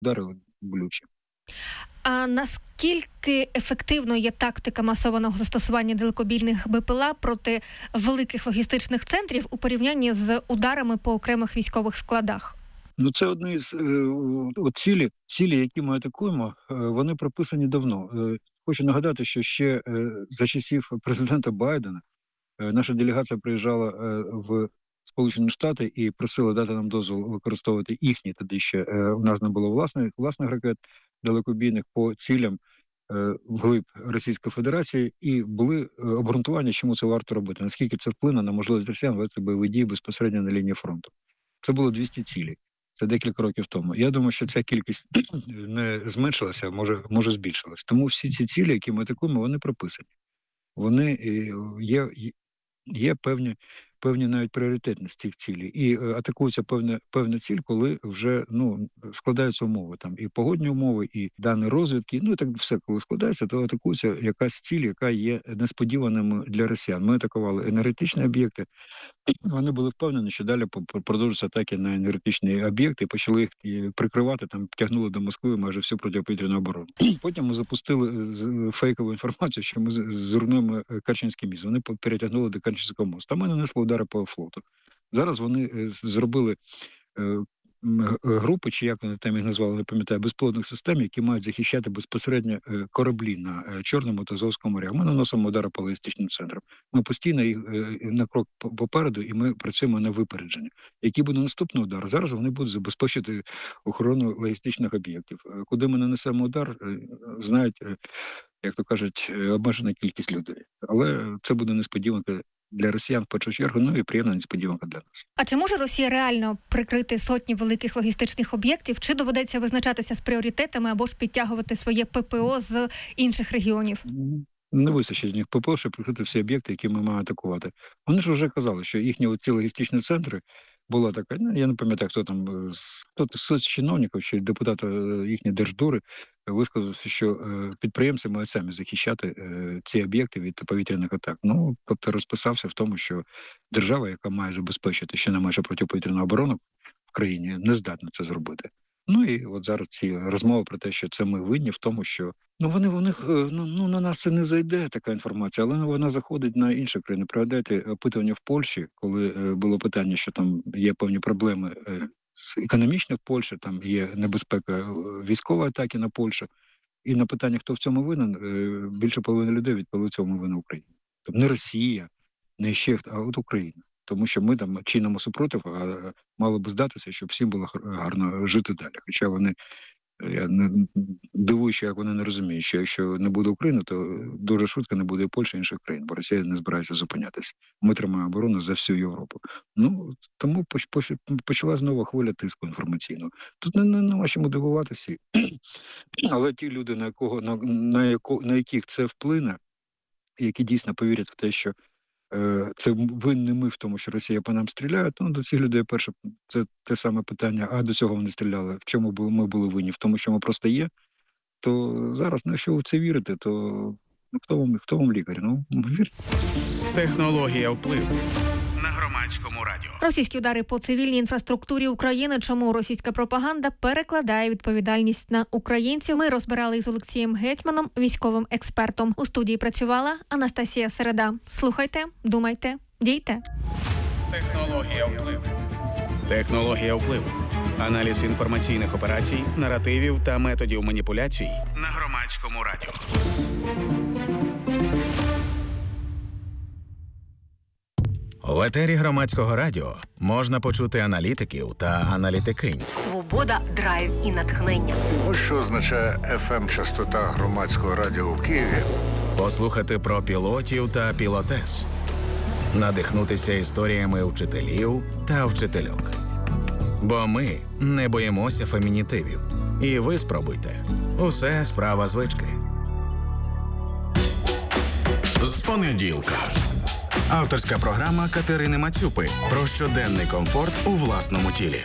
удари болючі. А наскільки ефективно є тактика масованого застосування далекобійних БПЛА проти великих логістичних центрів у порівнянні з ударами по окремих військових складах? Це одне з цілі, які ми атакуємо, вони прописані давно. Хочу нагадати, що ще за часів президента Байдена наша делегація приїжджала в Сполучені Штати і просила дати нам дозвіл використовувати їхні, тоді ще у нас не було власних ракет далекобійних по цілям вглиб Російської Федерації, і були обґрунтування, чому це варто робити, наскільки це вплине на можливість росіян вести бойові дії безпосередньо на лінії фронту. Це було 200 цілей. Це декілька років тому. Я думаю, що ця кількість не зменшилася, а може збільшилась. Тому всі ці цілі, які ми атакуємо, вони прописані. Вони є певні навіть пріоритетність цих цілей. І атакується певна ціль, коли вже складаються умови. Там і погодні умови, і дані розвідки. І так все, коли складається, то атакується якась ціль, яка є несподіваними для росіян. Ми атакували енергетичні об'єкти. Вони були впевнені, що далі продовжуються атаки на енергетичні об'єкти, почали їх прикривати, там тягнули до Москви майже всю протиповітряну оборону. Потім ми запустили фейкову інформацію, що ми зруйнуємо Керченський міст. Вони перетягнули до Керченського мосту. Там ми нанесли удари по флоту. Зараз вони зробили групи, чи як вони там їх назвали, не пам'ятаю, безпілотних систем, які мають захищати безпосередньо кораблі на Чорному та Азовському морях. Ми наносимо удари по логістичним центрам. Ми постійно їх на крок попереду, і ми працюємо на випередження. Який буде наступний удар? Зараз вони будуть забезпечити охорону логістичних об'єктів. Куди ми нанесемо удар, знають, як то кажуть, обмежена кількість людей. Але це буде несподіванка для росіян в першу чергу, і приємна несподіванка для нас. А чи може Росія реально прикрити сотні великих логістичних об'єктів, чи доведеться визначатися з пріоритетами або ж підтягувати своє ППО з інших регіонів? Не вистачить їх ППО, щоб прикрити всі об'єкти, які ми маємо атакувати. Вони ж вже казали, що їхні ці логістичні центри була така, я не пам'ятаю, хто з чиновників чи депутата їхньої Держдури висказався, що підприємці мають самі захищати ці об'єкти від повітряних атак. Тобто розписався в тому, що держава, яка має забезпечити щонайменше протиповітряну оборону в країні, не здатна це зробити. І от зараз ці розмови про те, що це ми винні в тому, що на нас це не зайде, така інформація, але вона заходить на інші країни. Пригадайте опитування в Польщі, коли було питання, що там є певні проблеми економічні в Польщі, там є небезпека військової атаки на Польщу. І на питання, хто в цьому винен, більше половини людей відповіли, в цьому винна Україна. Тобто не Росія, не ще хто, а от Україна. Тому що ми там чинимо супротив, а мали б здатися, щоб всім було гарно жити далі. Хоча вони, я не дивуюся, як вони не розуміють, що якщо не буде України, то дуже швидко не буде і Польщі, і інших країн, бо Росія не збирається зупинятися. Ми тримаємо оборону за всю Європу. Тому почала знову хвиля тиску інформаційного. Тут нема чому дивуватися. Але ті люди, на яких це вплине, які дійсно повірять в те, що це винні ми в тому, що Росія по нам стріляє, то до цих людей перше, це те саме питання, а до цього вони стріляли, в чому ми були винні, в тому, що ми просто є, то зараз, якщо ви в це вірите, то хто вам лікар? Вірте. Технологія впливу на Громадському радіо. Російські удари по цивільній інфраструктурі України. Чому російська пропаганда перекладає відповідальність на українців? Ми розбирали із Олексієм Гетьманом, військовим експертом. У студії працювала Анастасія Середа. Слухайте, думайте, дійте. Технологія впливу. Технологія впливу. Аналіз інформаційних операцій, наративів та методів маніпуляцій на Громадському радіо. В етері Громадського радіо можна почути аналітиків та аналітикинь. Свобода, драйв і натхнення. Ось що означає FM-частота Громадського радіо в Києві. Послухати про пілотів та пілотес. Надихнутися історіями вчителів та вчительок. Бо ми не боїмося фемінітивів. І ви спробуйте. Усе справа звички. З понеділка. Авторська програма Катерини Мацюпи про щоденний комфорт у власному тілі.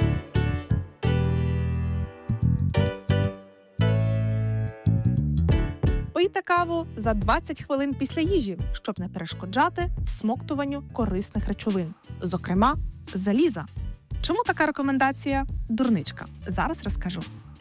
Пийте каву за 20 хвилин після їжі, щоб не перешкоджати всмоктуванню корисних речовин, зокрема заліза. Чому така рекомендація? Дурничка. Зараз розкажу.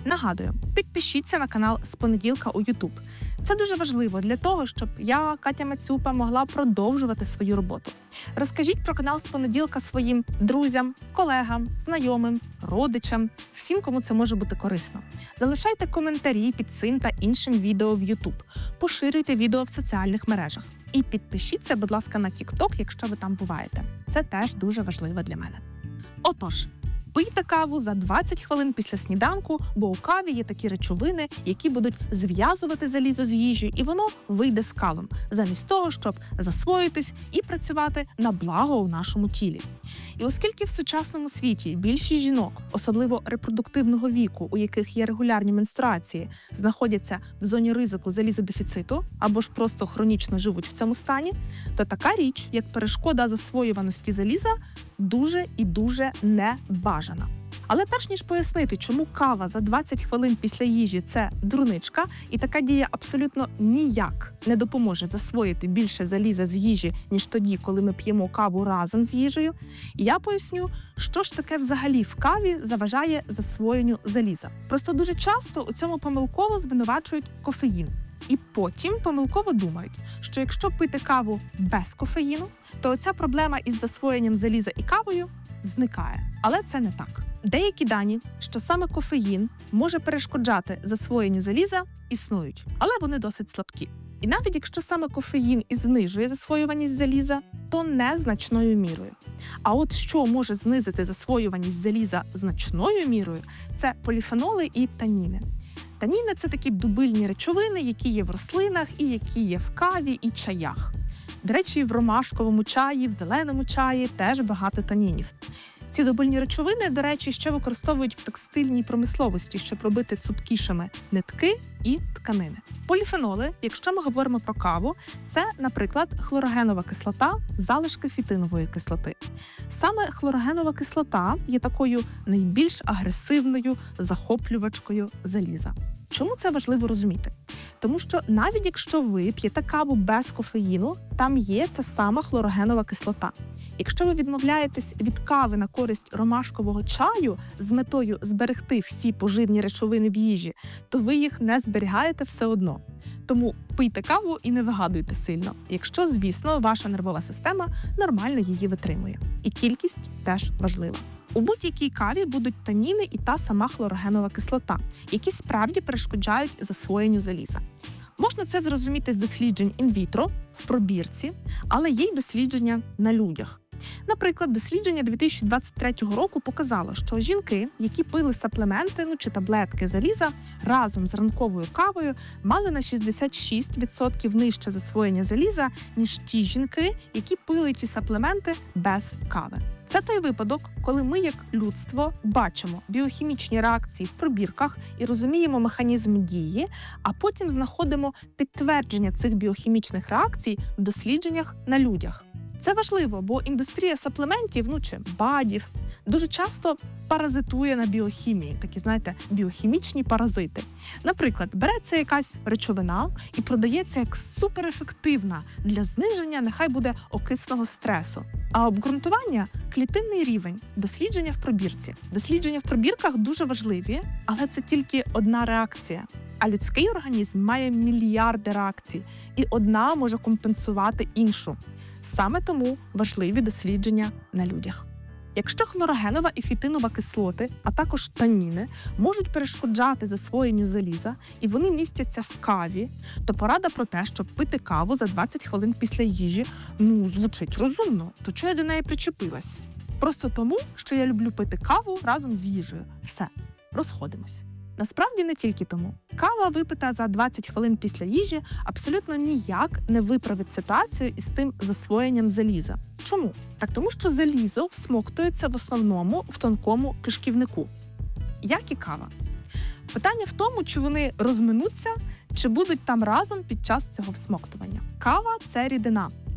Нагадую, підпишіться на канал «З понеділка» у YouTube. Це дуже важливо для того, щоб я, Катя Мацюпа, могла продовжувати свою роботу. Розкажіть про канал «З понеділка» своїм друзям, колегам, знайомим, родичам, всім, кому це може бути корисно. Залишайте коментарі під цим та іншим відео в YouTube. Поширюйте відео в соціальних мережах. І підпишіться, будь ласка, на TikTok, якщо ви там буваєте. Це теж дуже важливо для мене. Отож, пийте каву за 20 хвилин після сніданку, бо у каві є такі речовини, які будуть зв'язувати залізо з їжею, і воно вийде з калом, замість того, щоб засвоїтись і працювати на благо у нашому тілі. І оскільки в сучасному світі більшість жінок, особливо репродуктивного віку, у яких є регулярні менструації, знаходяться в зоні ризику залізодефіциту або ж просто хронічно живуть в цьому стані, то така річ, як перешкода засвоюваності заліза, дуже і дуже не бажана. Але перш ніж пояснити, чому кава за 20 хвилин після їжі – це дурничка, і така дія абсолютно ніяк не допоможе засвоїти більше заліза з їжі, ніж тоді, коли ми п'ємо каву разом з їжею, я поясню, що ж таке взагалі в каві заважає засвоєнню заліза. Просто дуже часто у цьому помилково звинувачують кофеїн. І потім помилково думають, що якщо пити каву без кофеїну, то оця проблема із засвоєнням заліза і кавою зникає. Але це не так. Деякі дані, що саме кофеїн може перешкоджати засвоєнню заліза, існують, але вони досить слабкі. І навіть якщо саме кофеїн і знижує засвоюваність заліза, то незначною мірою. А от що може знизити засвоюваність заліза значною мірою – це поліфеноли і таніни. Таніни – це такі дубильні речовини, які є в рослинах і які є в каві і чаях. До речі, в ромашковому чаї, в зеленому чаї теж багато танінів. Ці дубильні речовини, до речі, ще використовують в текстильній промисловості, щоб робити цупкішими нитки і тканини. Поліфеноли, якщо ми говоримо про каву, це, наприклад, хлорогенова кислота, залишки фітинової кислоти. Саме хлорогенова кислота є такою найбільш агресивною захоплювачкою заліза. Чому це важливо розуміти? Тому що навіть якщо ви п'єте каву без кофеїну, там є ця сама хлорогенова кислота. Якщо ви відмовляєтесь від кави на користь ромашкового чаю з метою зберегти всі поживні речовини в їжі, то ви їх не зберігаєте все одно. Тому пийте каву і не вигадуйте сильно, якщо, звісно, ваша нервова система нормально її витримує. І кількість теж важлива. У будь-якій каві будуть таніни і та сама хлорогенова кислота, які справді перешкоджають засвоєнню заліза. Можна це зрозуміти з досліджень інвітро, в пробірці, але є й дослідження на людях. Наприклад, дослідження 2023 року показало, що жінки, які пили саплементи чи таблетки заліза разом з ранковою кавою, мали на 66% нижче засвоєння заліза, ніж ті жінки, які пили ці саплементи без кави. Це той випадок, коли ми, як людство, бачимо біохімічні реакції в пробірках і розуміємо механізм дії, а потім знаходимо підтвердження цих біохімічних реакцій в дослідженнях на людях. Це важливо, бо індустрія саплементів, чи БАДів, дуже часто паразитує на біохімії, такі, біохімічні паразити. Наприклад, береться якась речовина і продається як суперефективна для зниження, нехай буде, окисного стресу. А обґрунтування – клітинний рівень, дослідження в пробірці. Дослідження в пробірках дуже важливі, але це тільки одна реакція. А людський організм має мільярди реакцій, і одна може компенсувати іншу. Саме тому важливі дослідження на людях. Якщо хлорогенова і фітинова кислоти, а також таніни, можуть перешкоджати засвоєнню заліза, і вони містяться в каві, то порада про те, щоб пити каву за 20 хвилин після їжі, звучить розумно, то чого я до неї причепилась? Просто тому, що я люблю пити каву разом з їжею. Все, розходимось. Насправді не тільки тому. Кава, випита за 20 хвилин після їжі, абсолютно ніяк не виправить ситуацію із тим засвоєнням заліза. Чому? Так тому, що залізо всмоктується в основному в тонкому кишківнику, як і кава. Питання в тому, чи вони розминуться, чи будуть там разом під час цього всмоктування. Кава – це рідина,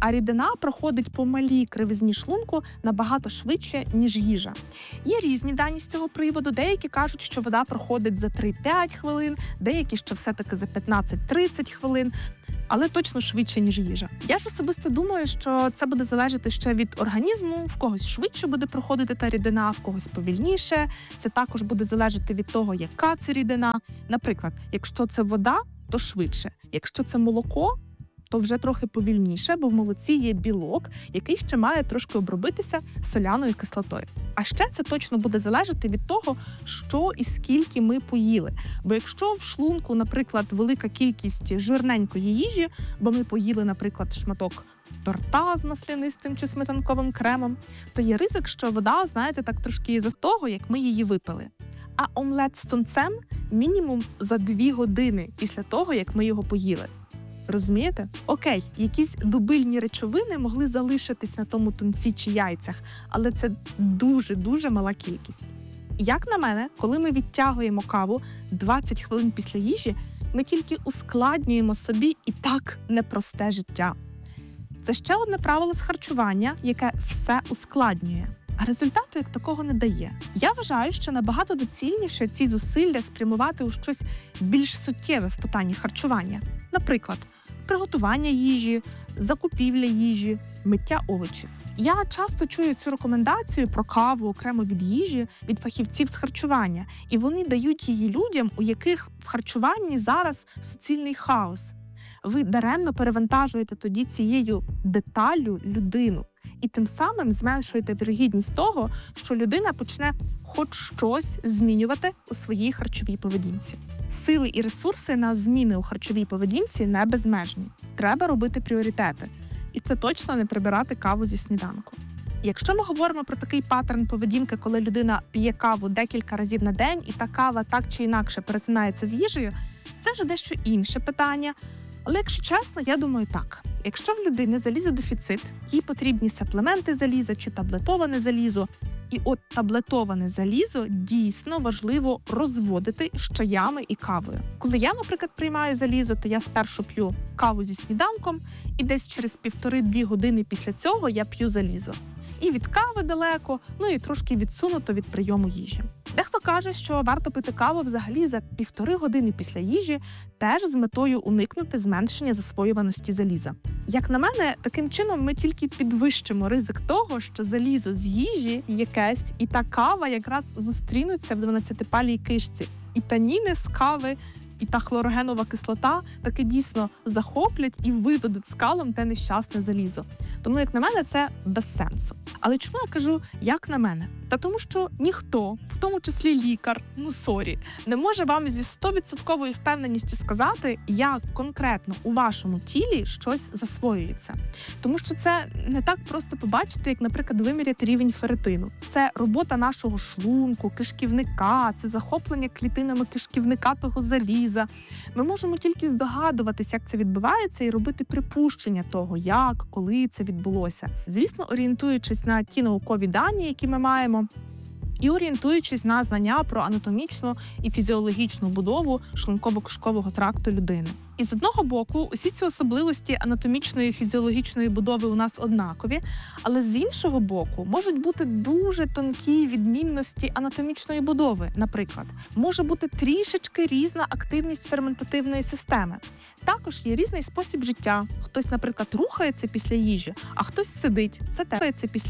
а рідина проходить по малій кривизні шлунку набагато швидше, ніж їжа. Є різні дані з цього приводу. Деякі кажуть, що вода проходить за 3-5 хвилин, деякі, що все-таки за 15-30 хвилин, але точно швидше, ніж їжа. Я ж особисто думаю, що це буде залежати ще від організму, в когось швидше буде проходити та рідина, в когось повільніше. Це також буде залежати від того, яка це рідина. Наприклад, якщо це вода, то швидше. Якщо це молоко, то вже трохи повільніше, бо в молоці є білок, який ще має трошки обробитися соляною кислотою. А ще це точно буде залежати від того, що і скільки ми поїли. Бо якщо в шлунку, наприклад, велика кількість жирненької їжі, бо ми поїли, наприклад, шматок торта з маслянистим чи сметанковим кремом, то є ризик, що вода, знаєте, так трошки за того, як ми її випили. А омлет з тунцем мінімум за 2 години після того, як ми його поїли. Розумієте? Окей, якісь дубильні речовини могли залишитись на тому тунці чи яйцях, але це дуже-дуже мала кількість. Як на мене, коли ми відтягуємо каву 20 хвилин після їжі, ми тільки ускладнюємо собі і так непросте життя. Це ще одне правило з харчування, яке все ускладнює, а результату як такого не дає. Я вважаю, що набагато доцільніше ці зусилля спрямувати у щось більш суттєве в питанні харчування. Наприклад, приготування їжі, закупівля їжі, миття овочів. Я часто чую цю рекомендацію про каву окремо від їжі від фахівців з харчування, і вони дають її людям, у яких в харчуванні зараз суцільний хаос. Ви даремно перевантажуєте тоді цією деталлю людину і тим самим зменшуєте вірогідність того, що людина почне хоч щось змінювати у своїй харчовій поведінці. Сили і ресурси на зміни у харчовій поведінці не безмежні. Треба робити пріоритети. І це точно не прибирати каву зі сніданку. Якщо ми говоримо про такий паттерн поведінки, коли людина п'є каву декілька разів на день, і та кава так чи інакше перетинається з їжею, це вже дещо інше питання. Але, якщо чесно, я думаю так. Якщо в людини залізодефіцит, їй потрібні саплементи заліза чи таблетоване залізо, і от таблетоване залізо дійсно важливо розводити з чаями і кавою. Коли я, наприклад, приймаю залізо, то я спершу п'ю каву зі сніданком, і десь через 1,5-2 години після цього я п'ю залізо. І від кави далеко, і трошки відсунуто від прийому їжі. Дехто каже, що варто пити каву взагалі за 1,5 години після їжі, теж з метою уникнути зменшення засвоюваності заліза. Як на мене, таким чином ми тільки підвищимо ризик того, що залізо з їжі якесь і та кава якраз зустрінуться в 12-палій кишці. І таніни з кави, і та хлорогенова кислота таки дійсно захоплять і виведуть скалом те нещасне залізо. Тому, як на мене, це без сенсу. Але чому я кажу «як на мене»? Та тому, що ніхто, в тому числі лікар, не може вам зі 100% впевненістю сказати, як конкретно у вашому тілі щось засвоюється. Тому що це не так просто побачити, як, наприклад, виміряти рівень ферритину. Це робота нашого шлунку, кишківника, це захоплення клітинами кишківника того заліза. Ми можемо тільки здогадуватися, як це відбувається, і робити припущення того, як, коли це відбулося. Звісно, орієнтуючись на ті наукові дані, які ми маємо, і орієнтуючись на знання про анатомічну і фізіологічну будову шлунково-кишкового тракту людини. І з одного боку, усі ці особливості анатомічної і фізіологічної будови у нас однакові, але з іншого боку, можуть бути дуже тонкі відмінності анатомічної будови. Наприклад, може бути трішечки різна активність ферментативної системи. Також є різний спосіб життя. Хтось, наприклад, рухається після їжі, а хтось сидить. Це теж після